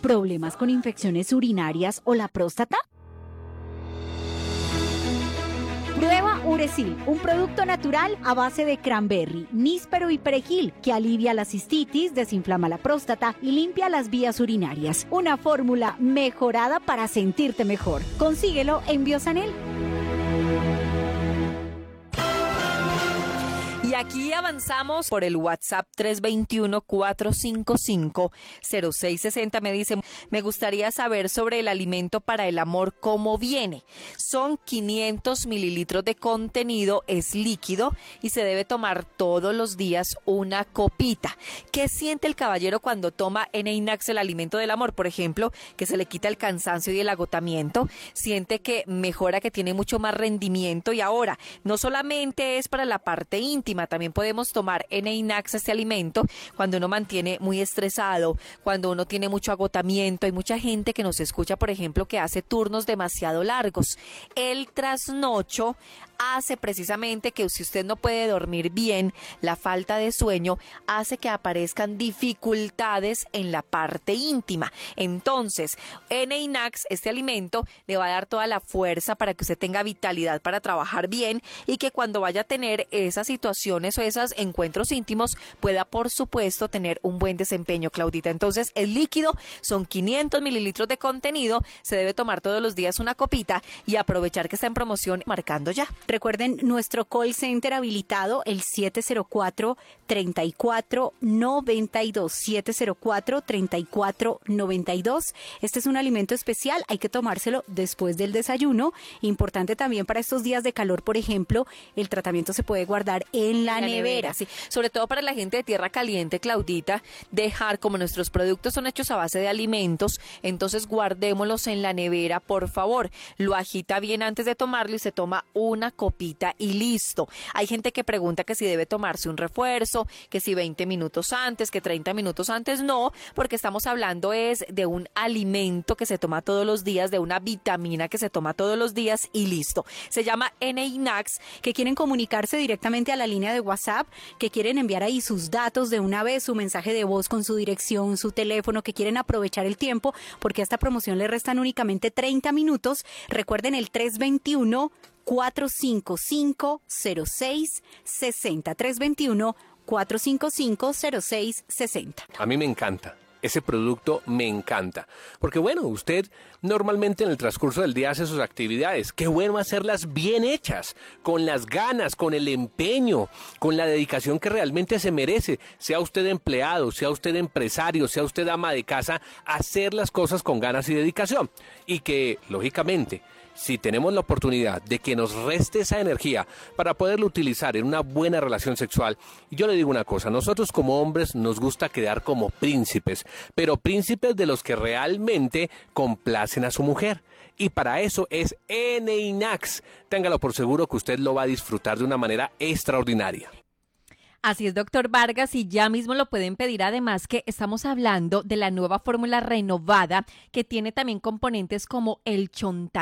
¿Problemas con infecciones urinarias o la próstata? Prueba Uresil, un producto natural a base de cranberry, níspero y perejil que alivia la cistitis, desinflama la próstata y limpia las vías urinarias. Una fórmula mejorada para sentirte mejor. Consíguelo en Biosanel. Y aquí avanzamos por el WhatsApp 321-455-0660. Me dice, me gustaría saber sobre el alimento para el amor, cómo viene. Son 500 mililitros de contenido, es líquido y se debe tomar todos los días una copita. ¿Qué siente el caballero cuando toma Eneinax, el alimento del amor? Por ejemplo, que se le quita el cansancio y el agotamiento. Siente que mejora, que tiene mucho más rendimiento. Y ahora, no solamente es para la parte íntima, también podemos tomar Eneinax, este alimento, cuando uno mantiene muy estresado, cuando uno tiene mucho agotamiento. Hay mucha gente que nos escucha, por ejemplo, que hace turnos demasiado largos. El trasnocho hace precisamente que si usted no puede dormir bien, la falta de sueño hace que aparezcan dificultades en la parte íntima. Entonces, Eneinax, este alimento, le va a dar toda la fuerza para que usted tenga vitalidad para trabajar bien y que cuando vaya a tener esas situaciones o esos encuentros íntimos pueda, por supuesto, tener un buen desempeño, Claudita. Entonces, el líquido son 500 mililitros de contenido, se debe tomar todos los días una copita y aprovechar que está en promoción marcando ya. Recuerden nuestro call center habilitado, el 704-3492, 704-3492. Este es un alimento especial, hay que tomárselo después del desayuno. Importante también para estos días de calor, por ejemplo, el tratamiento se puede guardar en la nevera. Sí. Sobre todo para la gente de tierra caliente, Claudita, dejar, como nuestros productos son hechos a base de alimentos, entonces guardémoslos en la nevera, por favor. Lo agita bien antes de tomarlo y se toma una copita y listo. Hay gente que pregunta que si debe tomarse un refuerzo, que si 20 minutos antes, que 30 minutos antes. No, porque estamos hablando es de un alimento que se toma todos los días, de una vitamina que se toma todos los días y listo. Se llama Eneinax. Que quieren comunicarse directamente a la línea de WhatsApp, que quieren enviar ahí sus datos de una vez, su mensaje de voz con su dirección, su teléfono, que quieren aprovechar el tiempo porque a esta promoción le restan únicamente 30 minutos. Recuerden el 321-455-0660, 321-455-0660. A mí me encanta. Ese producto me encanta. Porque bueno, usted normalmente en el transcurso del día hace sus actividades. Qué bueno hacerlas bien hechas, con las ganas, con el empeño, con la dedicación que realmente se merece. Sea usted empleado, sea usted empresario, sea usted ama de casa, hacer las cosas con ganas y dedicación. Y que, lógicamente, si tenemos la oportunidad de que nos reste esa energía para poderlo utilizar en una buena relación sexual, y yo le digo una cosa, nosotros como hombres nos gusta quedar como príncipes, pero príncipes de los que realmente complacen a su mujer. Y para eso es Eneinax. Téngalo por seguro que usted lo va a disfrutar de una manera extraordinaria. Así es, doctor Vargas, y ya mismo lo pueden pedir. Además que estamos hablando de la nueva fórmula renovada que tiene también componentes como el chontaduro.